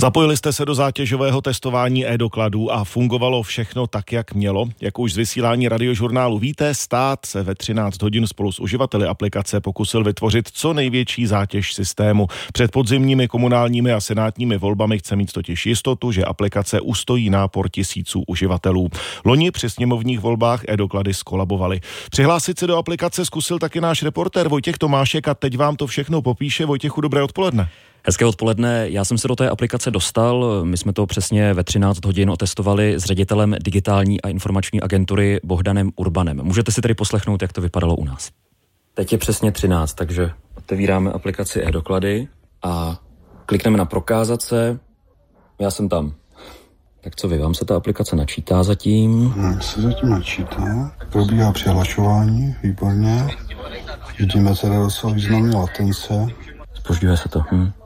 Zapojili jste se do zátěžového testování e-dokladů a fungovalo všechno tak, jak mělo. Jak už z vysílání Radiožurnálu víte, stát se ve 13 hodin spolu s uživateli aplikace pokusil vytvořit co největší zátěž systému. Před podzimními komunálními a senátními volbami chce mít totiž jistotu, že aplikace ustojí nápor tisíců uživatelů. Loni při sněmovních volbách e-doklady skolabovaly. Přihlásit se do aplikace zkusil taky náš reportér Vojtěch Tomášek a teď vám to všechno popíše. Vojtěchu, dobré odpoledne. Hezké odpoledne, já jsem se do té aplikace dostal, my jsme to přesně ve 13 hodin otestovali s ředitelem digitální a informační agentury Bohdanem Urbanem. Můžete si tedy poslechnout, jak to vypadalo u nás. Teď je přesně 13, takže otevíráme aplikaci e-doklady a klikneme na prokázat se. Já jsem tam. Tak co vy, vám se ta aplikace načítá zatím? Se zatím načítá, probíhá přihlašování, výborně. Vidíme teda docela významné latence. Zpožďuje se to,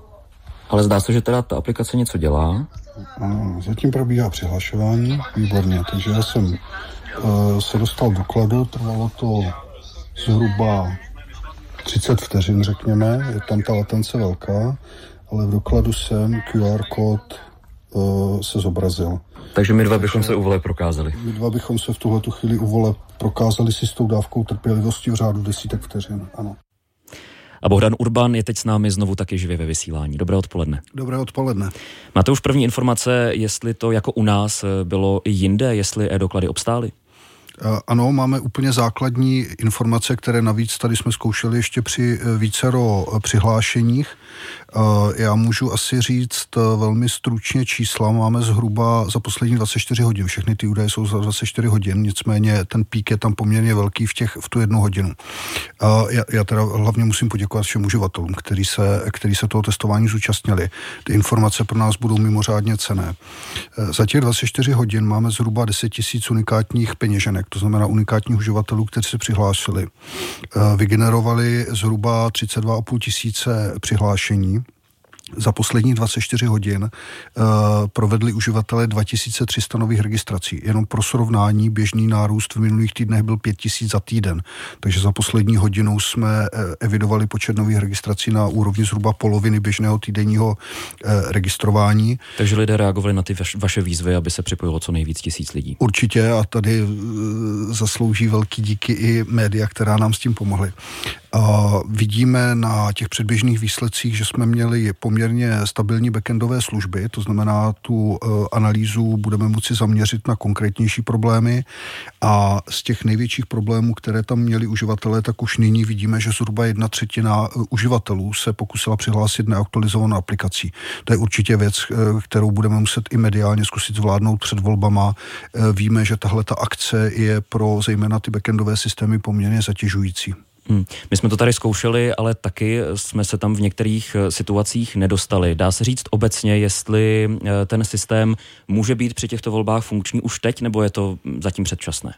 Ale zdá se, že teda ta aplikace něco dělá. Ano, zatím probíhá přihlašování, výborně, takže já jsem se dostal do dokladu, trvalo to zhruba 30 vteřin, řekněme, je tam ta latence velká, ale v dokladu jsem QR kód se zobrazil. Takže my dva bychom se u voleb prokázali. My dva bychom se v tuhletu chvíli u voleb prokázali si s tou dávkou trpělivosti v řádu desítek vteřin, ano. A Bohdan Urban je teď s námi znovu taky živě ve vysílání. Dobré odpoledne. Dobré odpoledne. Máte už první informace, jestli to jako u nás bylo i jinde, jestli e-doklady obstály? Ano, máme úplně základní informace, které navíc tady jsme zkoušeli ještě při vícero přihlášeních. Já můžu asi říct velmi stručně čísla. Máme zhruba za poslední 24 hodin. Všechny ty údaje jsou za 24 hodin, nicméně ten pík je tam poměrně velký v tu 1 hodinu. Já teda hlavně musím poděkovat všem uživatelům, kteří se toho testování zúčastnili. Ty informace pro nás budou mimořádně cenné. Za těch 24 hodin máme zhruba 10 000 unikátních peněženek, to znamená unikátních uživatelů, kteří se přihlásili. Vygenerovali zhruba 32 500 přihlášení. Za posledních 24 hodin provedli uživatelé 2300 nových registrací. Jenom pro srovnání běžný nárůst v minulých týdnech byl 5000 za týden. Takže za poslední hodinu jsme evidovali počet nových registrací na úrovni zhruba poloviny běžného týdenního registrování. Takže lidé reagovali na ty vaše výzvy, aby se připojilo co nejvíc tisíc lidí. Určitě a tady zaslouží velký díky i média, která nám s tím pomohly. Vidíme na těch předběžných výsledcích, že jsme měli poměrně stabilní backendové služby, to znamená tu analýzu budeme moci zaměřit na konkrétnější problémy a z těch největších problémů, které tam měli uživatelé, tak už nyní vidíme, že zhruba 1/3 uživatelů se pokusila přihlásit neaktualizovanou aplikací. To je určitě věc, kterou budeme muset i mediálně zkusit zvládnout před volbama. Víme, že tahle ta akce je pro zejména ty backendové systémy poměrně zatěžující. My jsme to tady zkoušeli, ale taky jsme se tam v některých situacích nedostali. Dá se říct obecně, jestli ten systém může být při těchto volbách funkční už teď, nebo je to zatím předčasné?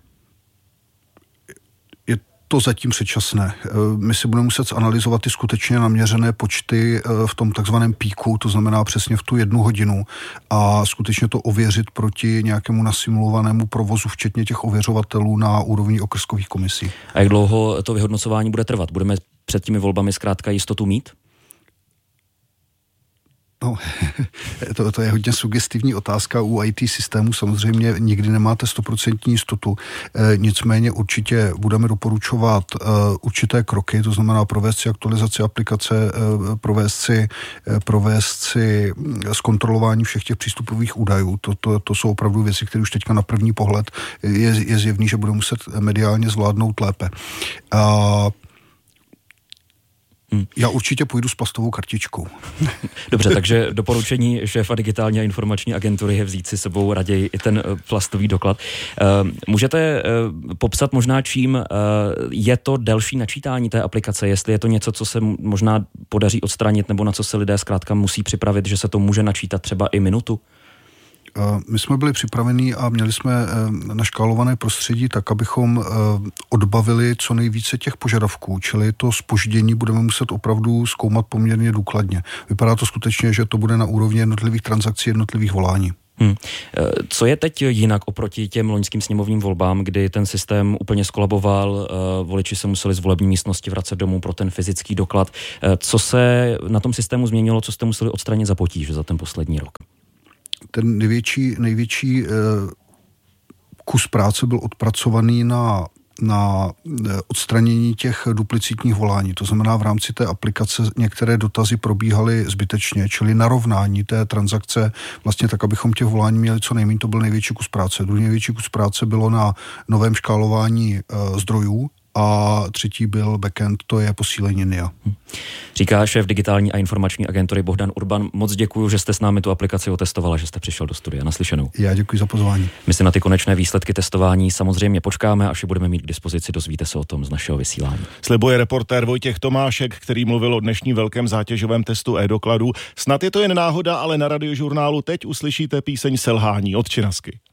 Je to zatím předčasné. My si budeme muset zanalyzovat ty skutečně naměřené počty v tom takzvaném píku, to znamená přesně v tu 1 hodinu a skutečně to ověřit proti nějakému nasimulovanému provozu, včetně těch ověřovatelů na úrovni okrskových komisí. A jak dlouho to vyhodnocování bude trvat? Budeme před těmi volbami zkrátka jistotu mít? No, to je hodně sugestivní otázka. U IT systému samozřejmě nikdy nemáte 100% jistotu. Nicméně určitě budeme doporučovat určité kroky, to znamená provést si aktualizaci aplikace, provést si zkontrolování všech těch přístupových údajů. To jsou opravdu věci, které už teďka na první pohled je zjevný, že budeme muset mediálně zvládnout lépe. Já určitě půjdu s plastovou kartičkou. Dobře, takže doporučení šéfa digitální a informační agentury je vzít si sebou raději i ten plastový doklad. Můžete popsat možná, čím je to delší načítání té aplikace, jestli je to něco, co se možná podaří odstranit, nebo na co se lidé zkrátka musí připravit, že se to může načítat třeba i minutu? My jsme byli připraveni a měli jsme naškálované prostředí tak, abychom odbavili co nejvíce těch požadavků, čili to zpoždění budeme muset opravdu zkoumat poměrně důkladně. Vypadá to skutečně, že to bude na úrovni jednotlivých transakcí, jednotlivých volání. Co je teď jinak oproti těm loňským sněmovním volbám, kdy ten systém úplně skolaboval, voliči se museli z volební místnosti vracet domů pro ten fyzický doklad. Co se na tom systému změnilo, co jste museli odstranit za potíže za ten poslední rok? ten největší kus práce byl odpracovaný na odstranění těch duplicitních volání. To znamená, v rámci té aplikace některé dotazy probíhaly zbytečně, čili narovnání té transakce vlastně tak, abychom těch volání měli co nejméně, to byl největší kus práce. Druhý největší kus práce bylo na novém škálování zdrojů a třetí byl backend, to je posílení NIA. Říká šéf digitální a informační agentury Bohdan Urban. Moc děkuju, že jste s námi tu aplikaci otestovala, že jste přišel do studia. Naslyšenou. Já děkuji za pozvání. My si na ty konečné výsledky testování samozřejmě počkáme, až je budeme mít k dispozici, dozvíte se o tom z našeho vysílání. Slibuje reportér Vojtěch Tomášek, který mluvil o dnešním velkém zátěžovém testu e-dokladů. Snad je to jen náhoda, ale na Radiožurnálu teď uslyšíte píseň Selhání od Činasky.